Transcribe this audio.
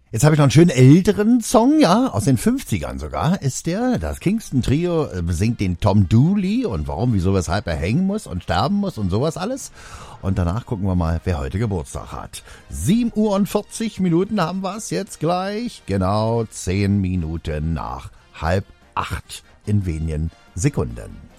Jetzt habe ich noch einen schönen älteren Song, ja, aus den 50ern sogar ist der. Das Kingston Trio singt den Tom Dooley und warum, wieso, weshalb er hängen muss und sterben muss und sowas alles. Und danach gucken wir mal, wer heute Geburtstag hat. 7:40 haben wir es jetzt gleich. Genau 10 Minuten nach 7:30 in wenigen Sekunden.